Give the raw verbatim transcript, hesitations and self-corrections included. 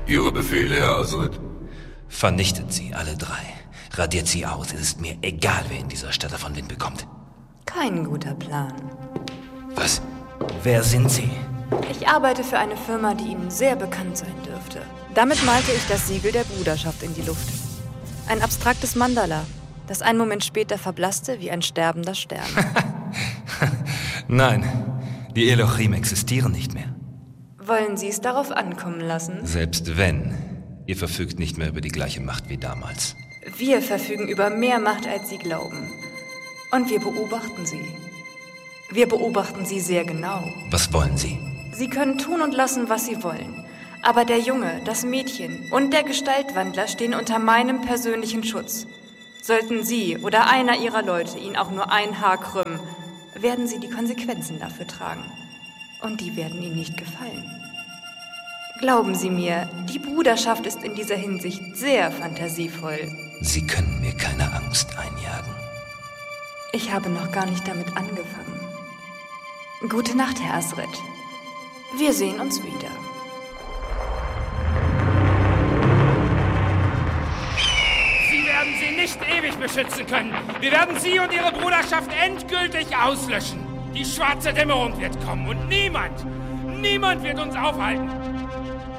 Ihre Befehle, Herr Azred? Vernichtet sie, alle drei. Radiert sie aus. Es ist mir egal, wer in dieser Stadt davon Wind bekommt. Kein guter Plan. Was? Wer sind Sie? Ich arbeite für eine Firma, die Ihnen sehr bekannt sein dürfte. Damit malte ich das Siegel der Bruderschaft in die Luft. Ein abstraktes Mandala, das einen Moment später verblasste wie ein sterbender Stern. Nein, die Elohim existieren nicht mehr. Wollen Sie es darauf ankommen lassen? Selbst wenn, ihr verfügt nicht mehr über die gleiche Macht wie damals. Wir verfügen über mehr Macht, als Sie glauben. Und wir beobachten Sie. Wir beobachten Sie sehr genau. Was wollen Sie? Sie können tun und lassen, was Sie wollen. Aber der Junge, das Mädchen und der Gestaltwandler stehen unter meinem persönlichen Schutz. Sollten Sie oder einer Ihrer Leute ihn auch nur ein Haar krümmen, werden Sie die Konsequenzen dafür tragen. Und die werden Ihnen nicht gefallen. Glauben Sie mir, die Bruderschaft ist in dieser Hinsicht sehr fantasievoll. Sie können mir keine Angst einjagen. Ich habe noch gar nicht damit angefangen. Gute Nacht, Herr Azred. Wir sehen uns wieder. Sie werden sie nicht ewig beschützen können. Wir werden Sie und Ihre Bruderschaft endgültig auslöschen. Die schwarze Dämmerung wird kommen und niemand, niemand wird uns aufhalten.